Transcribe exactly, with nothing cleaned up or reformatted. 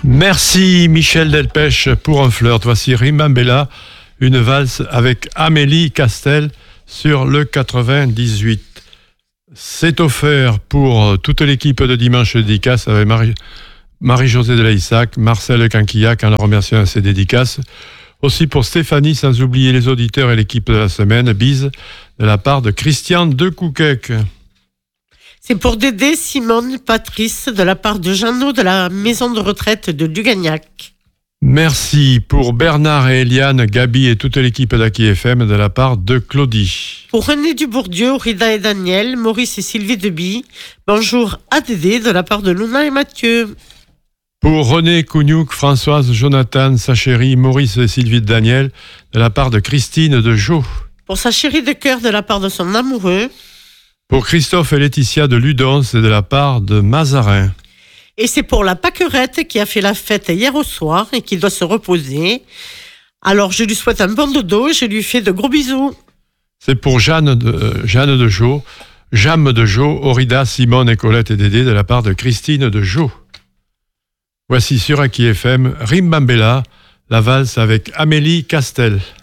Merci Michel Delpech pour un flirt. Voici Rimbambella, une valse avec Amélie Castel sur le quatre-vingt-dix-huit. C'est offert pour toute l'équipe de Dimanche Dédicace avec Marie, Marie-Josée de Laïssac, Marcel Canquillac en la remerciant à ses dédicaces. Aussi pour Stéphanie, sans oublier les auditeurs et l'équipe de la semaine. Bise de la part de Christian de Couquec. C'est pour Dédé, Simone, Patrice, de la part de Jeannot de la maison de retraite de Dugagnac. Merci pour Bernard et Eliane, Gabi et toute l'équipe d'Aki F M de la part de Claudie. Pour René Dubourdieu, Rida et Daniel, Maurice et Sylvie Deby, bonjour à Dédé de la part de Luna et Mathieu. Pour René Cougnouk, Françoise, Jonathan, sa chérie, Maurice et Sylvie Daniel de la part de Christine de Jo. Pour sa chérie de cœur de la part de son amoureux. Pour Christophe et Laetitia de Ludon, c'est de la part de Mazarin. Et c'est pour la Pâquerette qui a fait la fête hier au soir et qui doit se reposer. Alors je lui souhaite un bon dodo et je lui fais de gros bisous. C'est pour Jeanne de, euh, Jeanne de Jo, Jam de Jo, Orida, Simone et Colette et Dédé de la part de Christine de Jo. Voici sur Aki F M, Rimbambella, la valse avec Amélie Castel.